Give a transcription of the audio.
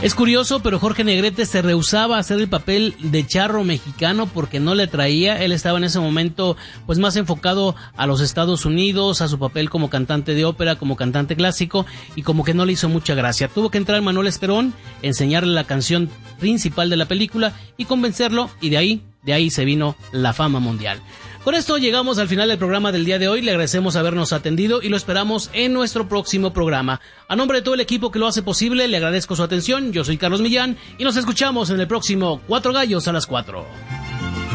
Es curioso, pero Jorge Negrete se rehusaba a hacer el papel de charro mexicano porque no le traía. Él estaba en ese momento pues más enfocado a los Estados Unidos, a su papel como cantante de ópera, como cantante clásico, y como que no le hizo mucha gracia. Tuvo que entrar Manuel Esperón, enseñarle la canción principal de la película y convencerlo, y de ahí se vino la fama mundial. Con esto llegamos al final del programa del día de hoy. Le agradecemos habernos atendido y lo esperamos en nuestro próximo programa. A nombre de todo el equipo que lo hace posible, le agradezco su atención. Yo soy Carlos Millán y nos escuchamos en el próximo Cuatro Gallos a las 4.